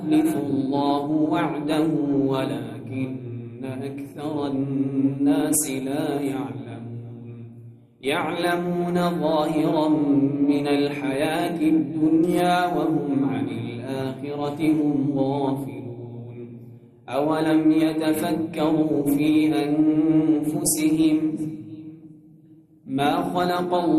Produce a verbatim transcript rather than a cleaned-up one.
يخلف الله وعده ولكن أكثر الناس لا يعلمون يعلمون ظاهرا من الحياة الدنيا وهم عن الآخرة هم غافلون أولم يتفكروا في أنفسهم ما خلق الله